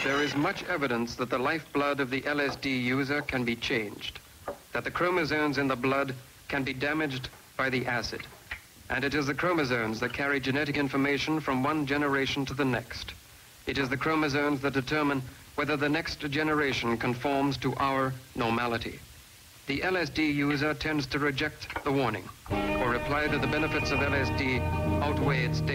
There is much evidence that the lifeblood of the LSD user can be changed, that the chromosomes in the blood can be damaged by the acid. And it is the chromosomes that carry genetic information from one generation to the next. It is the chromosomes that determine whether the next generation conforms to our normality. The LSD user tends to reject the warning or reply that the benefits of LSD outweigh its dangers.